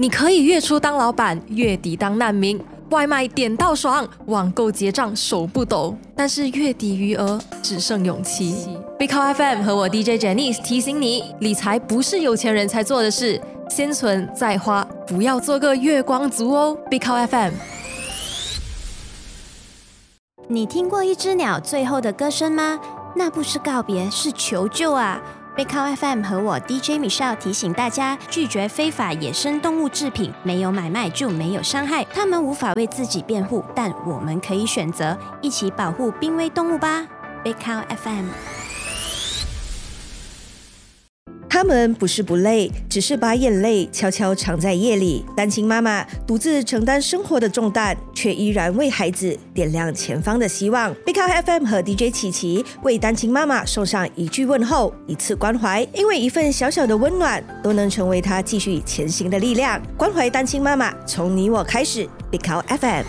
你可以月初当老板，月底当难民，外卖点到爽，网购结账手不抖，但是月底余额只剩勇气。Big Cow FM 和我 DJ Janice 提醒你，理财不是有钱人才做的事，先存再花，不要做个月光族哦。Big Cow FM。 你听过一只鸟最后的歌声吗？那不是告别，是求救啊！Big Cow FM 和我 DJ Michelle 提醒大家，拒绝非法野生动物制品，没有买卖就没有伤害。它们无法为自己辩护，但我们可以选择一起保护濒危动物吧。Big Cow FM。 他们不是不累，只是把眼泪悄悄藏在夜里。单亲妈妈独自承担生活的重担，却依然为孩子点亮前方的希望。Big Cow FM 和 DJ 琪琪为单亲妈妈送上一句问候，一次关怀，因为一份小小的温暖，都能成为她继续前行的力量。关怀单亲妈妈，从你我开始。Big Cow FM。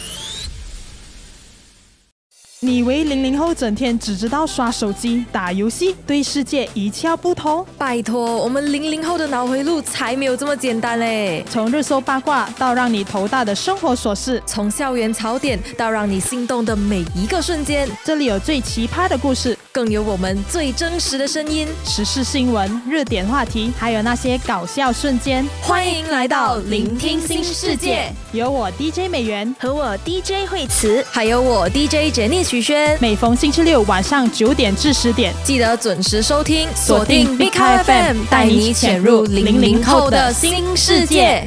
你以为00后整天只知道刷手机、打游戏，对世界一窍不通？ 拜托，我们00后的脑回路才没有这么简单嘞！ 从热搜八卦到让你头大的生活琐事， 从校园槽点到让你心动的每一个瞬间， 这里有最奇葩的故事， 更有我们最真实的声音， 时事新闻、热点话题，还有那些搞笑瞬间。 欢迎来到聆听新世界， 有我 DJ 美元和我 DJ 惠慈， 还有我 DJ Janice 徐轩。 每逢星期六晚上9点至10点， 记得准时收听，锁定 Big Cow FM， 带你潜入00后的新世界。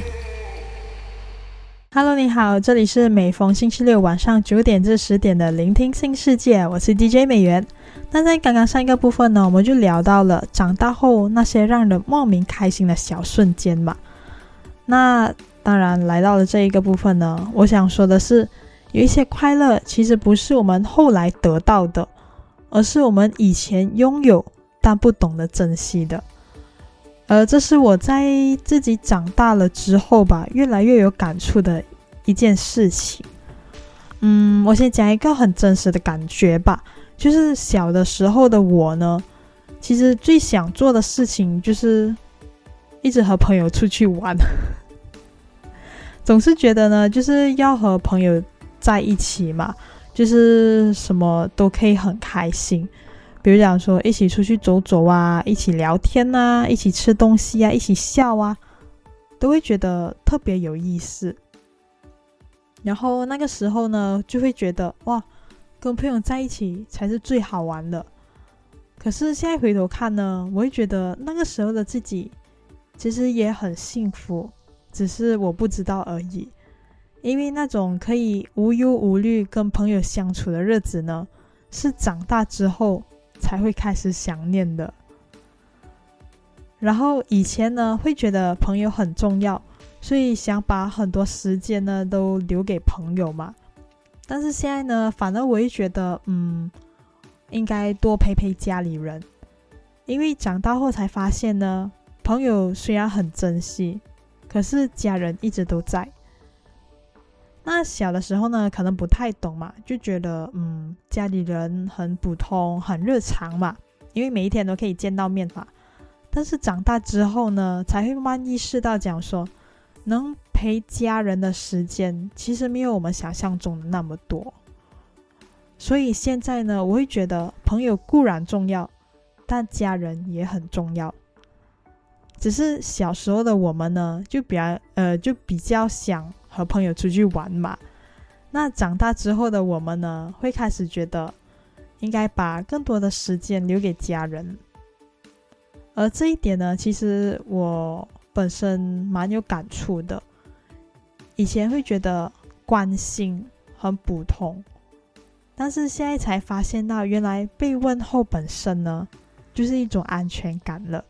Hello， 你好，这里是每逢星期六晚上9点至10点的聆听新世界，我是 DJ 美元。那在刚刚上一个部分呢，我们就聊到了长大后那些让人莫名开心的小瞬间嘛。那当然来到了这一个部分呢，我想说的是，有一些快乐其实不是我们后来得到的，而是我们以前拥有但不懂得珍惜的。这是我在自己长大了之后吧，越来越有感触的一件事情。我先讲一个很真实的感觉吧，就是小的时候的我呢，其实最想做的事情就是一直和朋友出去玩。总是觉得呢，就是要和朋友在一起嘛，就是什么都可以很开心，比如讲说一起出去走走啊，一起聊天啊，一起吃东西啊，一起笑啊，都会觉得特别有意思。然后那个时候呢，就会觉得哇，跟朋友在一起才是最好玩的。可是现在回头看呢，我会觉得那个时候的自己其实也很幸福，只是我不知道而已。因为那种可以无忧无虑跟朋友相处的日子呢，是长大之后才会开始想念的。然后以前呢，会觉得朋友很重要，所以想把很多时间呢都留给朋友嘛。但是现在呢，反而我会觉得应该多陪陪家里人。因为长大后才发现呢，朋友虽然很珍惜，可是家人一直都在。那小的时候呢，可能不太懂嘛，就觉得家里人很普通很日常嘛，因为每一天都可以见到面嘛。但是长大之后呢，才会慢慢意识到讲说，能陪家人的时间其实没有我们想象中的那么多。所以现在呢，我会觉得朋友固然重要，但家人也很重要。只是小时候的我们呢，就比较想和朋友出去玩嘛。那长大之后的我们呢，会开始觉得应该把更多的时间留给家人。而这一点呢，其实我本身蛮有感触的。以前会觉得关心很普通，但是现在才发现到，原来被问候本身呢，就是一种安全感了。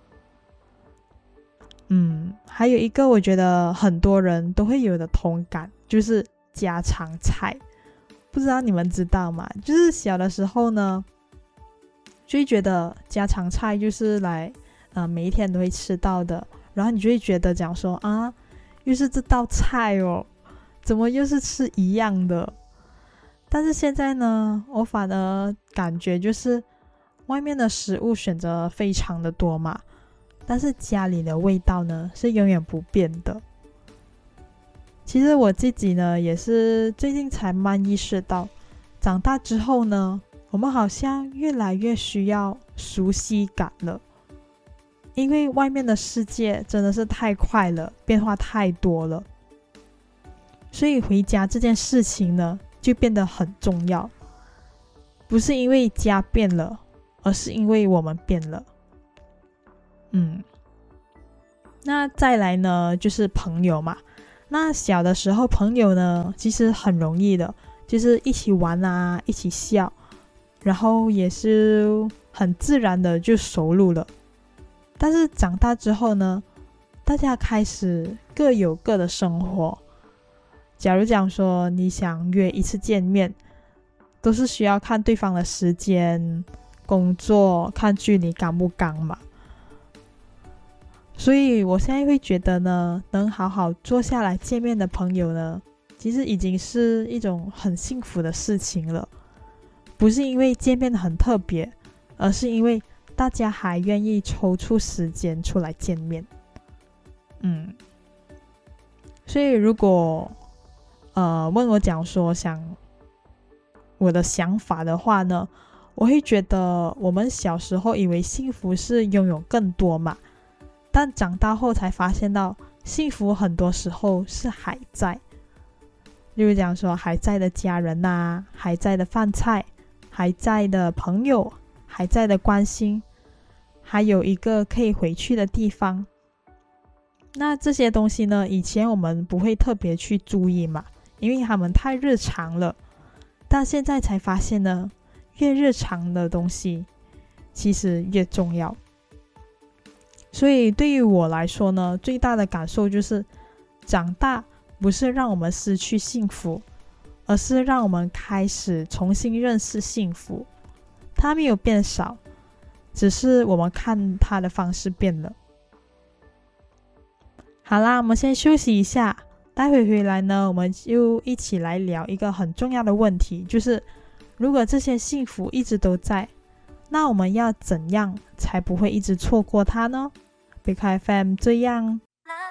还有一个我觉得很多人都会有的同感，就是家常菜。不知道你们知道吗？就是小的时候呢，就会觉得家常菜就是来每一天都会吃到的，然后你就会觉得讲说啊，又是这道菜哦，怎么又是吃一样的。但是现在呢，我反而感觉就是外面的食物选择非常的多嘛， 但是家里的味道呢是永远不变的。其实我自己呢也是最近才慢意识到，长大之后呢，我们好像越来越需要熟悉感了，因为外面的世界真的是太快了，变化太多了，所以回家这件事情呢就变得很重要，不是因为家变了，而是因为我们变了。那再来呢就是朋友嘛。那小的时候朋友呢其实很容易的，就是一起玩啊，一起笑，然后也是很自然的就熟络了。但是长大之后呢，大家开始各有各的生活。假如讲说你想约一次见面，都是需要看对方的时间、工作，看距离刚不刚嘛。所以我现在会觉得呢，能好好坐下来见面的朋友呢，其实已经是一种很幸福的事情了。不是因为见面很特别，而是因为大家还愿意抽出时间出来见面。所以如果问我讲说我的想法的话呢，我会觉得我们小时候以为幸福是拥有更多嘛，但长大后才发现到幸福很多时候是还在。例如讲说还在的家人啊，还在的饭菜，还在的朋友，还在的关心，还有一个可以回去的地方。那这些东西呢，以前我们不会特别去注意嘛，因为他们太日常了。但现在才发现呢，越日常的东西其实越重要。所以对于我来说呢，最大的感受就是长大不是让我们失去幸福，而是让我们开始重新认识幸福。它没有变少，只是我们看它的方式变了。好啦，我们先休息一下，待会回来呢，我们就一起来聊一个很重要的问题，就是如果这些幸福一直都在，那我们要怎样才不会一直错过它呢？BigHiFM 这样